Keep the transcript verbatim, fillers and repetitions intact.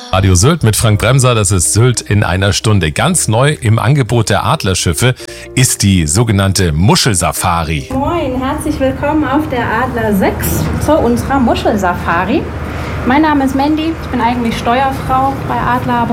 Radio Sylt mit Frank Bremser, das ist Sylt in einer Stunde. Ganz neu im Angebot der Adlerschiffe ist die sogenannte Muschelsafari. Moin, herzlich willkommen auf der Adler sechs zu unserer Muschelsafari. Mein Name ist Mandy, ich bin eigentlich Steuerfrau bei Adler